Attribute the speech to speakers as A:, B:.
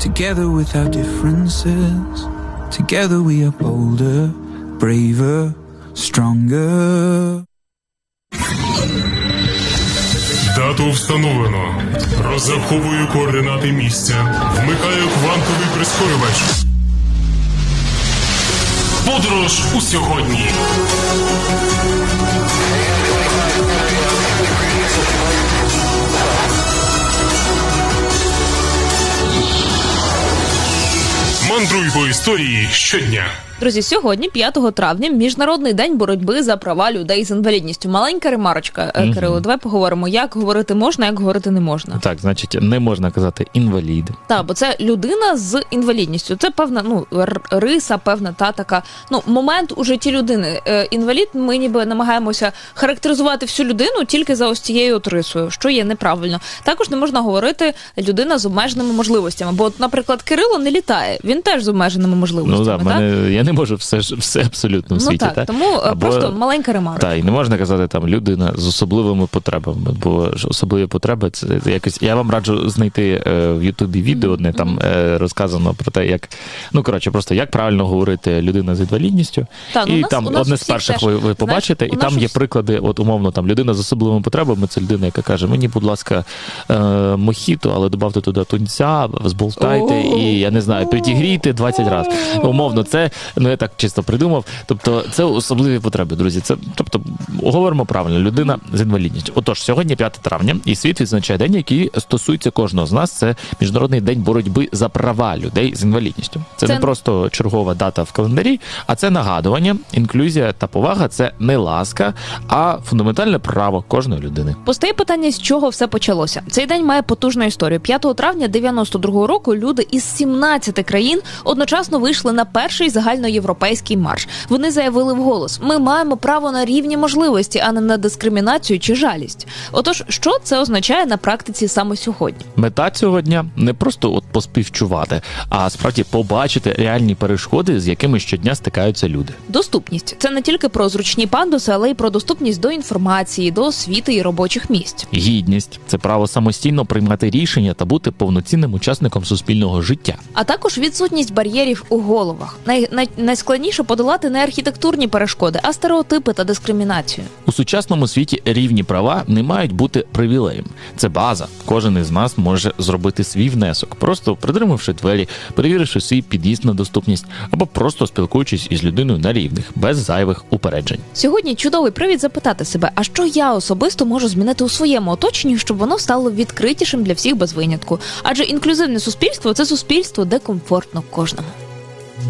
A: Together with our differences, together we are bolder, braver, stronger.
B: Дату встановлено. Розраховую координати місця. Вмикаю квантовий прискорювач. Подорож у сьогодні. Мандруй по історії щодня.
C: Друзі, сьогодні, 5 травня, Міжнародний день боротьби за права людей з інвалідністю. Маленька ремарочка, Кирило, давай поговоримо, як говорити можна, як говорити не можна.
D: Так, значить, не можна казати інвалід.
C: Так, бо це людина з інвалідністю. Це певна, риса, певна така, момент у житті людини. Інвалід, ми ніби намагаємося характеризувати всю людину тільки за ось цією от рисою, що є неправильно. Також не можна говорити людина з обмеженими можливостями. Бо, наприклад, Кирило не літає, він теж з обмеженими можливостями, так?
D: Я не можу все абсолютно в світі.
C: Так, тому просто маленька ремарка.
D: Так, і не можна казати там людина з особливими потребами, бо особливі потреби це якось. Я вам раджу знайти в Ютубі відео, одне там розказано про те, як просто як правильно говорити людина з інвалідністю. І там одне з перших ви побачите, і там є приклади, от умовно там людина з особливими потребами, це людина, яка каже: мені, будь ласка, мохіто, але добавте туди тунця, зболтайте і, я не знаю, підігрійте 20 разів. Умовно, це я так чисто придумав. Тобто це особливі потреби, друзі. Тобто, говоримо правильно, людина з інвалідністю. Отож, сьогодні 5 травня, і світ відзначає день, який стосується кожного з нас. Це Міжнародний день боротьби за права людей з інвалідністю. Це не просто чергова дата в календарі, а це нагадування, інклюзія та повага – це не ласка, а фундаментальне право кожної людини.
C: Постає питання, з чого все почалося. Цей день має потужну історію. 5 травня 92-го року люди із 17 країн одночасно вийшли на перший загальноєвропейський марш. Вони заявили вголос: ми маємо право на рівні можливості, а не на дискримінацію чи жалість. Отож, що це означає на практиці саме сьогодні?
D: Мета цього дня не просто поспівчувати, а справді побачити реальні перешкоди, з якими щодня стикаються люди.
C: Доступність – це не тільки про зручні пандуси, але й про доступність до інформації, до освіти і робочих місць.
D: Гідність – це право самостійно приймати рішення та бути повноцінним учасником суспільного життя.
C: А також відсутність бар'єрів у головах. Найскладніше подолати не архітектурні перешкоди, а стереотипи та дискримінацію.
D: У сучасному світі рівні права не мають бути привілеєм. Це база. Кожен із нас може зробити свій внесок, просто притримавши двері, перевіривши свій під'їзд на доступність, або просто спілкуючись із людиною на рівних, без зайвих упереджень.
C: Сьогодні чудовий привід запитати себе, а що я особисто можу змінити у своєму оточенні, щоб воно стало відкритішим для всіх без винятку? Адже інклюзивне суспільство – це суспільство, де комфортно кожному.